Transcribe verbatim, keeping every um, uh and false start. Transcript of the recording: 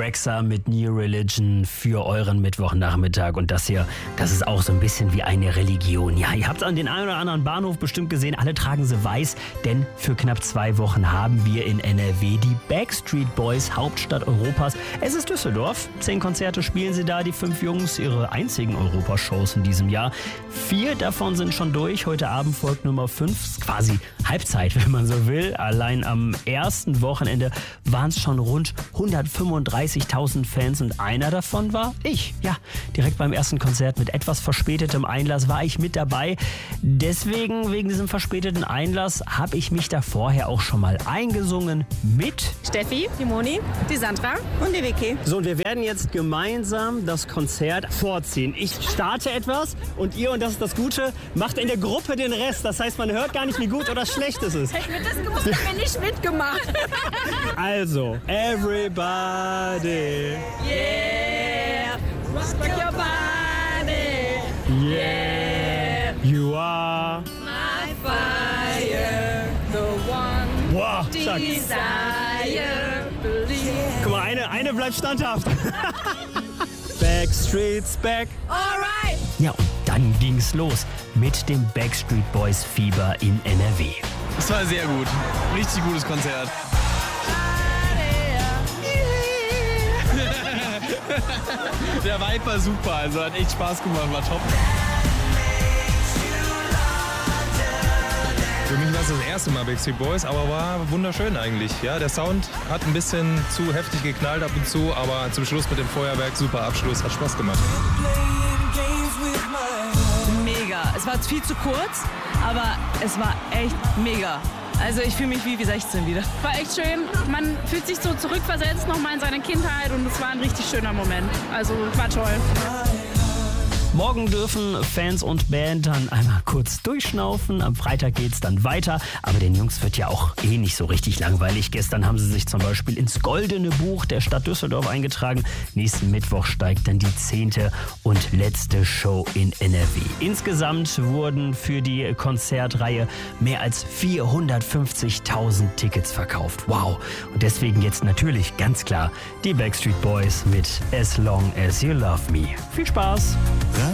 Rexha mit New Religion für euren Mittwochnachmittag. Und das hier, das ist auch so ein bisschen wie eine Religion. Ja, ihr habt es an den einen oder anderen Bahnhof bestimmt gesehen. Alle tragen sie weiß, denn für knapp zwei Wochen haben wir in N R W die Backstreet Boys, Hauptstadt Europas. Es ist Düsseldorf. Zehn Konzerte spielen sie da, die fünf Jungs, ihre einzigen Europashows in diesem Jahr. Vier davon sind schon durch. Heute Abend folgt Nummer fünf. Quasi Halbzeit, wenn man so will. Allein am ersten Wochenende waren es schon rund hundertfünfunddreißigtausend Fans und einer davon war ich. Ja, direkt beim ersten Konzert mit etwas verspätetem Einlass war ich mit dabei. Deswegen, wegen diesem verspäteten Einlass, habe ich mich da vorher auch schon mal eingesungen mit Steffi, die Moni, die Sandra und die Vicky. So, und wir werden jetzt gemeinsam das Konzert vorziehen. Ich starte etwas und ihr, und das ist das Gute, macht in der Gruppe den Rest. Das heißt, man hört gar nicht, wie gut oder schlecht es ist. Hätten wir das gewusst, hätten wir nicht mitgemacht. Also, everybody. Yeah, rock your body. Yeah, you are My fire, the one wow, stark. desire, believe. Guck mal, eine, eine bleibt standhaft. Backstreet's back. Alright. Ja, und dann ging's los mit dem Backstreet Boys Fieber in N R W. Es war sehr gut. Richtig gutes Konzert. Der Vibe war super, also hat echt Spaß gemacht, war top. Für mich war es das erste Mal Backstreet Boys, aber war wunderschön eigentlich. Ja, der Sound hat ein bisschen zu heftig geknallt ab und zu, aber zum Schluss mit dem Feuerwerk super Abschluss, hat Spaß gemacht. Mega. Es war viel zu kurz, aber es war echt mega. Also ich fühle mich wie, wie sechzehn wieder. War echt schön. Man fühlt sich so zurückversetzt nochmal in seine Kindheit und es war ein richtig schöner Moment. Also war toll. Morgen dürfen Fans und Band dann einmal kurz durchschnaufen. Am Freitag geht's dann weiter. Aber den Jungs wird ja auch eh nicht so richtig langweilig. Gestern haben sie sich zum Beispiel ins Goldene Buch der Stadt Düsseldorf eingetragen. Nächsten Mittwoch steigt dann die zehnte und letzte Show in N R W. Insgesamt wurden für die Konzertreihe mehr als vierhundertfünfzigtausend Tickets verkauft. Wow! Und deswegen jetzt natürlich ganz klar die Backstreet Boys mit As Long As You Love Me. Viel Spaß!